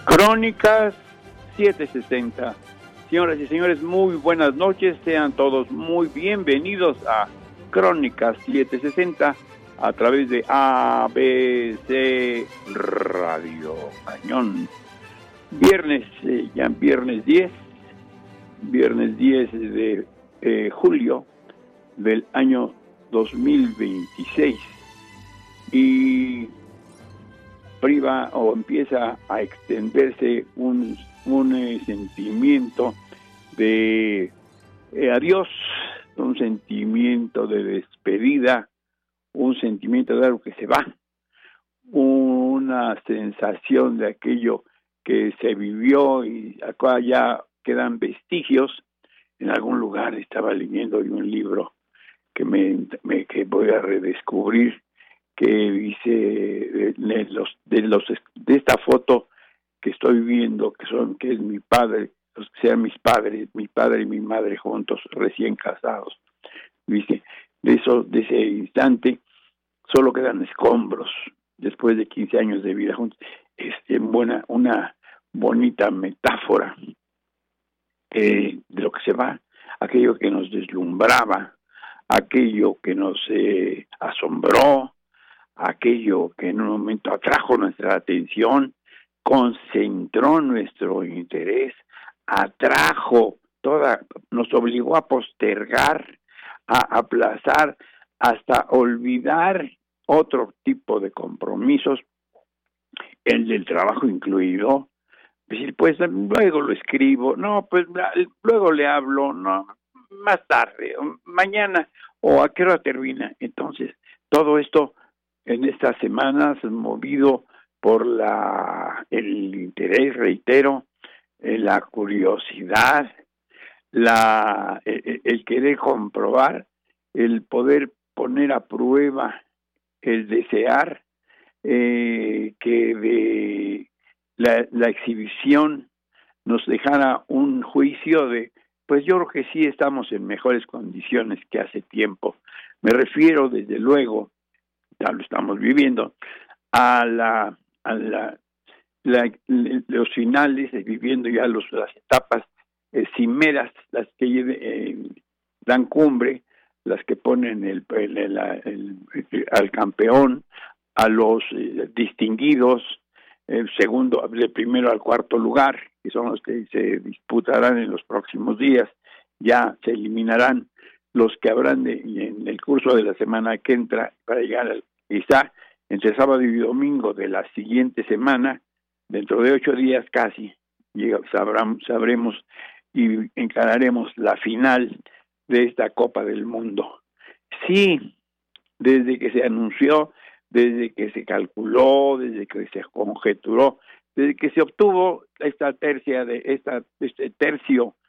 Crónicas 760. Señoras y señores, muy buenas noches. Sean todos muy bienvenidos a Crónicas 760 a través de ABC Radio Cañón. Viernes 10 de julio del año 2026. Y empieza a extenderse un sentimiento de adiós, un sentimiento de despedida, un sentimiento de algo que se va, una sensación de aquello que se vivió y acá ya quedan vestigios. En algún lugar estaba leyendo un libro que voy a redescubrir, que dice de esta foto que estoy viendo, que es mi padre, sean mi padre y mi madre juntos, recién casados. Dice, de ese instante solo quedan escombros después de 15 años de vida juntos. Es una bonita metáfora de lo que se va, aquello que nos deslumbraba, aquello que nos asombró, aquello que en un momento atrajo nuestra atención, concentró nuestro interés, nos obligó a postergar, a aplazar, hasta olvidar otro tipo de compromisos, el del trabajo incluido. Decir, pues luego lo escribo, no, pues luego le hablo, no, más tarde, mañana, o a qué hora termina. Entonces, todo esto en estas semanas, movido por el interés, reitero, la curiosidad, el querer comprobar, el poder poner a prueba, el desear que de la exhibición nos dejara un juicio de, pues yo creo que sí estamos en mejores condiciones que hace tiempo. Me refiero, desde luego, ya lo estamos viviendo, a los finales, viviendo ya las etapas cimeras, las que dan cumbre, las que ponen al campeón, a los distinguidos, del primero al cuarto lugar, que son los que se disputarán en los próximos días. Ya se eliminarán los que habrán en el curso de la semana que entra, para llegar quizá entre sábado y domingo de la siguiente semana, dentro de 8 días casi, sabremos y encararemos la final de esta Copa del Mundo. Sí, desde que se anunció, desde que se calculó, desde que se conjeturó, desde que se obtuvo este tercio